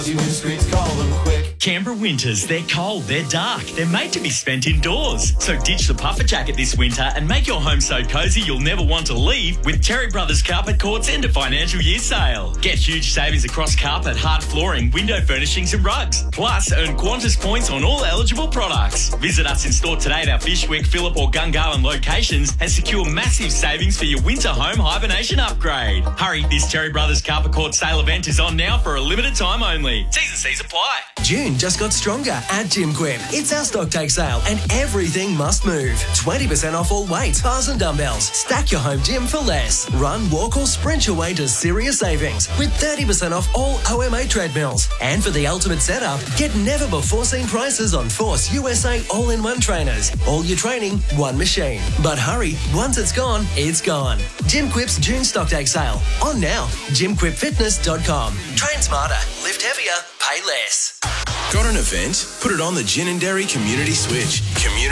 Your new screens, call them quick. Canberra winters, they're cold, they're dark, they're made to be spent indoors. So ditch the puffer jacket this winter and make your home so cosy you'll never want to leave with Terry Brothers Carpet Court's end of financial year sale. Get huge savings across carpet, hard flooring, window furnishings and rugs. Plus, earn Qantas points on all eligible products. Visit us in store today at our Fyshwick, Phillip or Gungahlin locations and secure massive savings for your winter home hibernation upgrade. Hurry, this Terry Brothers Carpet Court sale event is on now for a limited time only. T's and C's apply. June just got stronger at Jim Quip. It's our stock take sale and everything must move. 20% off all weights, bars and dumbbells. Stack your home gym for less. Run, walk or sprint your way to serious savings with 30% off all OMA treadmills. And for the ultimate setup, get never before seen prices on Force USA all-in-one trainers. All your training, one machine. But hurry, once it's gone, it's gone. Jim Quip's June stock take sale. On now, jimquipfitness.com. Train smarter, lift heavier, pay less. Got an event? Put it on the Gin and Dairy Community Switch.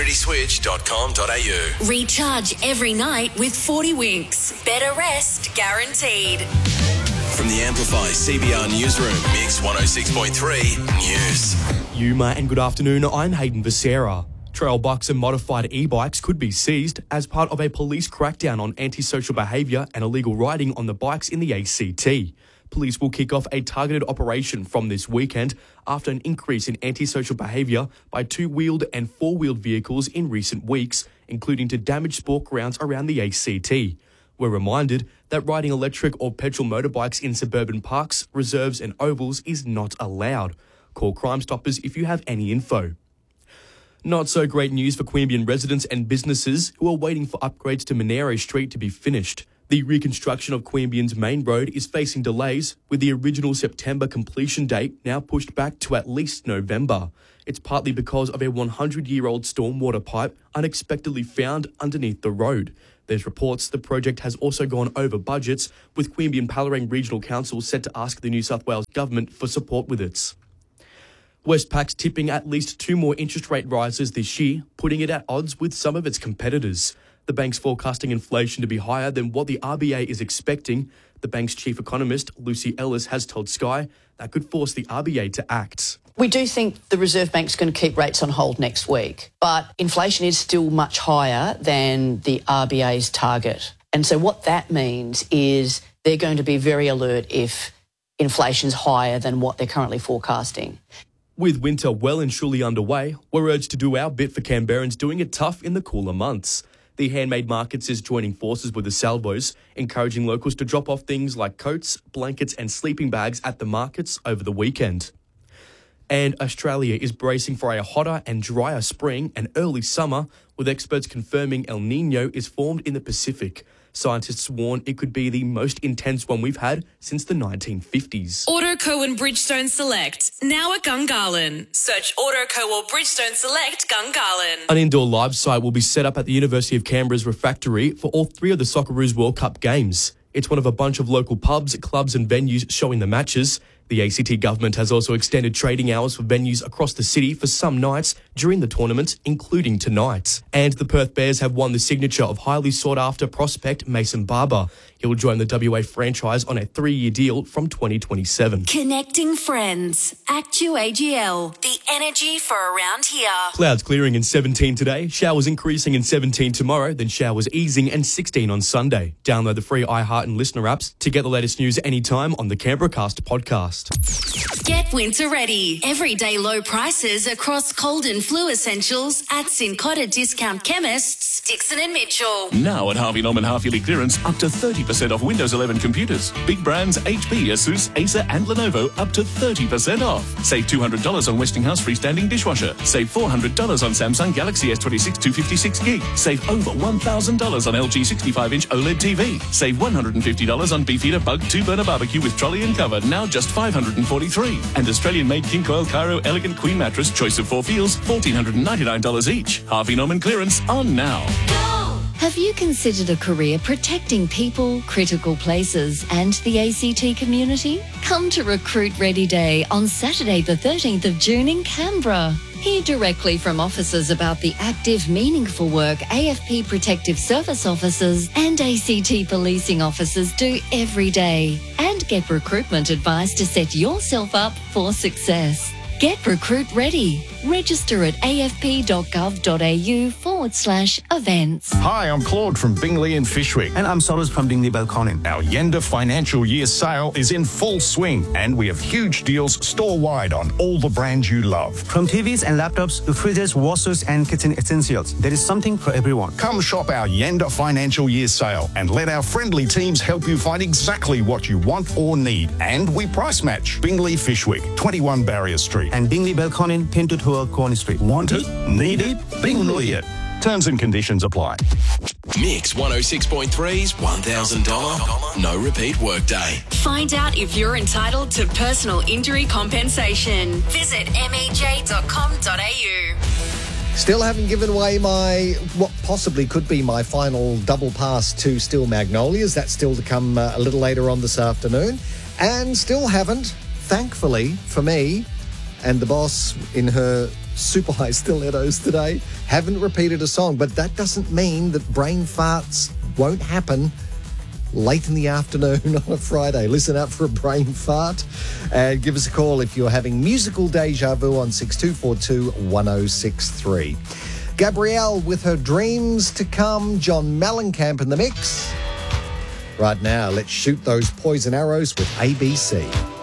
communityswitch.com.au. Recharge every night with 40 winks. Better rest guaranteed. From the Amplify CBR Newsroom, Mix 106.3 News. Yuma and good afternoon, I'm Hayden Becerra. Trail bikes and modified e-bikes could be seized as part of a police crackdown on antisocial behaviour and illegal riding on the bikes in the ACT. Police will kick off a targeted operation from this weekend after an increase in antisocial behaviour by two-wheeled and four-wheeled vehicles in recent weeks, including to damage sport grounds around the ACT. We're reminded that riding electric or petrol motorbikes in suburban parks, reserves and ovals is not allowed. Call Crime Stoppers if you have any info. Not so great news for Queanbeyan residents and businesses who are waiting for upgrades to Monero Street to be finished. The reconstruction of Queanbeyan's main road is facing delays, with the original September completion date now pushed back to at least November. It's partly because of a 100-year-old stormwater pipe unexpectedly found underneath the road. There's reports the project has also gone over budgets, with Queanbeyan Palorang Regional Council set to ask the New South Wales Government for support with it. Westpac's tipping at least two more interest rate rises this year, putting it at odds with some of its competitors. The bank's forecasting inflation to be higher than what the RBA is expecting. The bank's chief economist, Lucy Ellis, has told Sky that could force the RBA to act. We do think the Reserve Bank's going to keep rates on hold next week, but inflation is still much higher than the RBA's target. And so what that means is they're going to be very alert if inflation's higher than what they're currently forecasting. With winter well and truly underway, we're urged to do our bit for Canberrans doing it tough in the cooler months. The Handmade Markets is joining forces with the Salvos, encouraging locals to drop off things like coats, blankets and sleeping bags at the markets over the weekend. And Australia is bracing for a hotter and drier spring and early summer, with experts confirming El Niño is formed in the Pacific. Scientists warn it could be the most intense one we've had since the 1950s. Autoco and Bridgestone Select, now at Gungahlin. Search Autoco or Bridgestone Select Gungahlin. An indoor live site will be set up at the University of Canberra's refectory for all three of the Socceroos World Cup games. It's one of a bunch of local pubs, clubs and venues showing the matches. The ACT government has also extended trading hours for venues across the city for some nights during the tournament, including tonight. And the Perth Bears have won the signature of highly sought-after prospect Mason Barber. He'll join the WA franchise on a 3-year deal from 2027. Connecting friends. Actu AGL. The energy for around here. Clouds clearing in 17 today, showers increasing in 17 tomorrow, then showers easing and 16 on Sunday. Download the free iHeart and Listener apps to get the latest news anytime on the Canberra Cast podcast. Get winter ready. Everyday low prices across cold and flu essentials at Cincotta Discount Chemists, Dixon and Mitchell. Now at Harvey Norman half-yearly clearance, up to 30% off Windows 11 computers. Big brands HP, Asus, Acer and Lenovo up to 30% off. Save $200 on Westinghouse freestanding dishwasher. Save $400 on Samsung Galaxy S26 256GB. Save over $1,000 on LG 65-inch OLED TV. Save $150 on Beefeater Bug 2-burner barbecue with trolley and cover, now just $543. And Australian-made King Coil Cairo Elegant Queen Mattress, choice of 4 feels, $1,499 each. Harvey Norman clearance on now. Have you considered a career protecting people, critical places and the ACT community? Come to Recruit Ready Day on Saturday the 13th of June in Canberra. Hear directly from officers about the active, meaningful work AFP Protective Service officers and ACT policing officers do every day. And get recruitment advice to set yourself up for success. Get Recruit Ready. Register at afp.gov.au/events. Hi, I'm Claude from Bingley and Fishwick. And I'm Soros from Bingley Belconnen. Our Yenda financial year sale is in full swing and we have huge deals store-wide on all the brands you love. From TVs and laptops to fridges, washers and kitchen essentials, there is something for everyone. Come shop our Yenda financial year sale and let our friendly teams help you find exactly what you want or need. And we price match. Bingley Fishwick, 21 Barrier Street. And Bingley Belconnen, 10 to 12 Corner Street. Want it? Need it? Bingley it. Terms and conditions apply. Mix 106.3's $1,000 no repeat workday. Find out if you're entitled to personal injury compensation. Visit mej.com.au. Still haven't given away what possibly could be my final double pass to Still Magnolias. That's still to come a little later on this afternoon. And still haven't, thankfully for me, and the boss in her super high stilettos today, haven't repeated a song. But that doesn't mean that brain farts won't happen late in the afternoon on a Friday. Listen out for a brain fart and give us a call if you're having musical deja vu on 6242 1063. Gabrielle with her dreams to come. John Mellencamp in the mix. Right now, let's shoot those poison arrows with ABC.